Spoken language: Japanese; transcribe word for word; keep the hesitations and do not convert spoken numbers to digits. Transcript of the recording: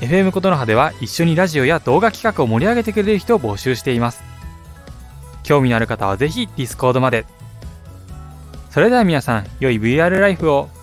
エフエム ことの葉では一緒にラジオや動画企画を盛り上げてくれる人を募集しています。興味のある方はぜひ Discord まで。それでは皆さん、良い ブイアール ライフを。